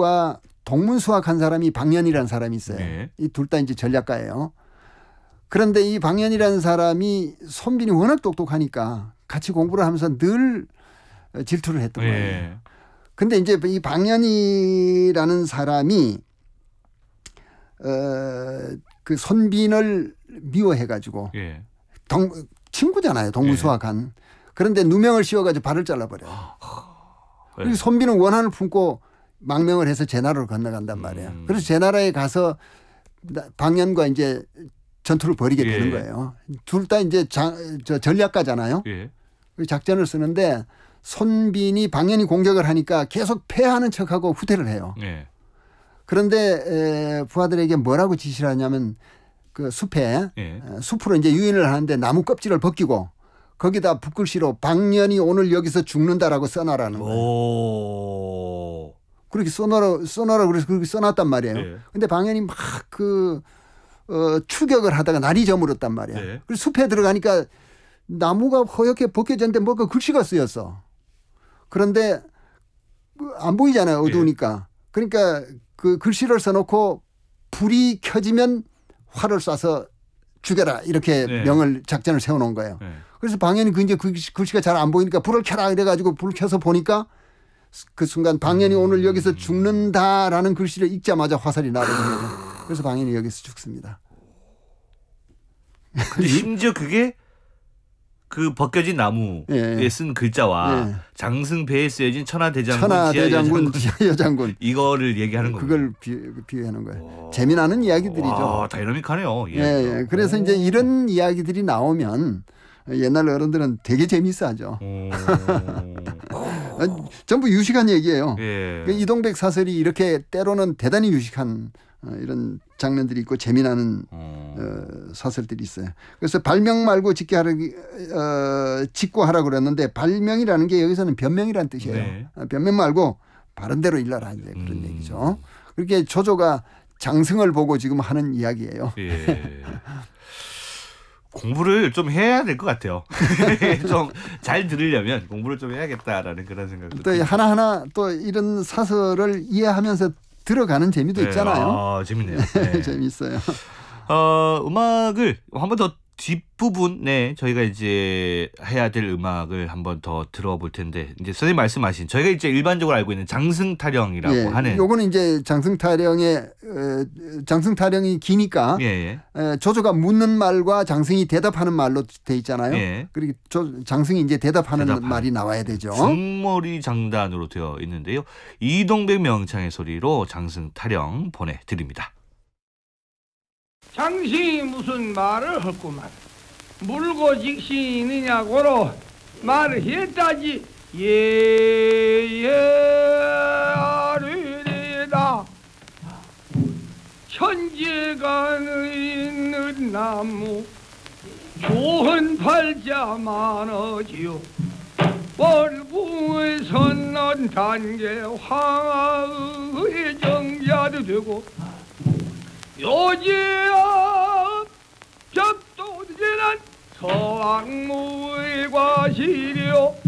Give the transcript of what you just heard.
손빈과 동문수학한 사람이 방연이라는 사람이 있어요. 네. 이 둘 다 이제 전략가예요. 그런데 이 방연이라는 사람이 손빈이 워낙 똑똑하니까 같이 공부를 하면서 늘 질투를 했던 거예요. 네. 근데 이제 이 방연이라는 사람이 그 손빈을 미워해가지고 예. 친구잖아요. 동문수학한. 그런데 누명을 씌워가지고 발을 잘라버려요. 그리고 손빈은 원한을 품고 망명을 해서 제나라로 건너간단 말이에요. 그래서 제나라에 가서 방연과 이제 전투를 벌이게 되는 거예요. 둘 다 이제 전략가잖아요. 예. 작전을 쓰는데 손빈이 방연이 공격을 하니까 계속 패하는 척하고 후퇴를 해요. 예. 그런데 부하들에게 뭐라고 지시를 하냐면 그 숲에 숲으로 이제 유인을 하는데 나무 껍질을 벗기고 거기다 붓글씨로 방연이 오늘 여기서 죽는다라고 써놔라는 거예요. 오. 그렇게 써놔라 그래서 그렇게 써놨단 말이에요. 근데 방연이 막 추격을 하다가 날이 저물었단 말이에요. 그래서 숲에 들어가니까 나무가 허옇게 벗겨졌는데 뭔가 글씨가 쓰였어. 그런데 안 보이잖아요. 어두우니까. 그러니까 그 글씨를 써놓고 불이 켜지면 활을 쏴서 죽여라 이렇게 작전을 세워놓은 거예요. 그래서 방연이 이제 그 글씨가 잘 안 보이니까 불을 켜라 이래가지고 불을 켜서 보니까 그 순간 방연이 오늘 여기서 죽는다라는 글씨를 읽자마자 화살이 나버린 거죠. 그래서 방연이 여기서 죽습니다. 근데 심지어 그게 그 벗겨진 나무에 쓴 글자와 장승배에 쓰여진 천하대장군 지하여장군 이거를 얘기하는 거예요. 그걸 비유하는 거예요. 재미나는 이야기들이죠. 다이나믹하네요. 그래서 이제 이런 이야기들이 나오면 옛날 어른들은 되게 재미있어하죠. 전부 유식한 얘기예요. 이동백 사설이 이렇게 때로는 대단히 유식한 이런 장면들이 있고 재미나는 사설들이 있어요. 그래서 발명 말고 짓고 하라고 그랬는데 발명이라는 게 여기서는 변명이라는 뜻이에요. 변명 말고 바른 대로 일러라 이제 그런 얘기죠. 그렇게 조조가 장승을 보고 지금 하는 이야기예요. 공부를 좀 해야 될 것 같아요. 좀 잘 들으려면 공부를 좀 해야겠다라는 그런 생각도 또 하나하나 또 이런 사설을 이해하면서 들어가는 재미도 있잖아요. 재밌네요. 재밌어요. 음악을 한 번 더 뒷부분에 저희가 이제 해야 될 음악을 한번 더 들어볼 텐데 이제 선생님 말씀하신 저희가 이제 일반적으로 알고 있는 장승타령이라고 하는 요거는 이제 장승타령이 기니까 조조가 묻는 말과 장승이 대답하는 말로 돼 있잖아요. 그리고 장승이 이제 대답하는 말이 나와야 되죠. 중머리 장단으로 되어 있는데요. 이동백 명창의 소리로 장승타령 보내드립니다. 장승이 무슨 말을 했구만. 물고 직시느냐고로 말을 했다지. 아르리다 천지가 있는 나무 좋은 팔자 많어지요. 월궁에 선난 단계 황하의 정자도 되고 요지압 접도지는 서왕무의 과실이요